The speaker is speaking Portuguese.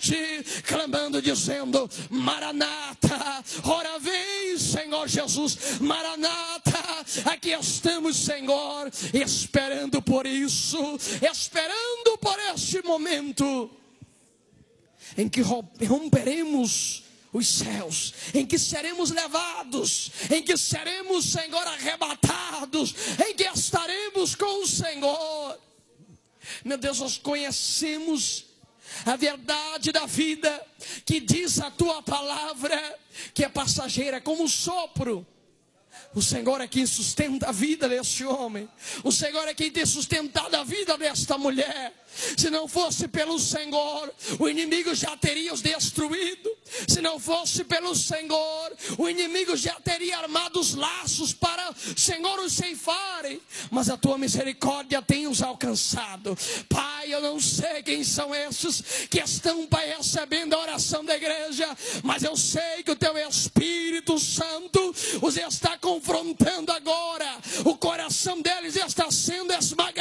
noite, clamando, dizendo: Maranata, ora vem, Senhor Jesus, Maranata, aqui estamos, Senhor, esperando por isso, esperando por este momento em que romperemos os céus, em que seremos levados, em que seremos, Senhor, arrebatados, em que estaremos com o Senhor. Meu Deus, nós conhecemos a verdade da vida, que diz a tua palavra, que é passageira como um sopro. O Senhor é quem sustenta a vida deste homem. O Senhor é quem tem sustentado a vida desta mulher. Se não fosse pelo Senhor, o inimigo já teria os destruído. Se não fosse pelo Senhor, o inimigo já teria armado os laços para, Senhor, os ceifarem. Mas a tua misericórdia tem os alcançado. Pai, eu não sei quem são esses que estão, Pai, recebendo a oração da igreja, mas eu sei que o teu Espírito Santo os está confrontando agora. O coração deles está sendo esmagado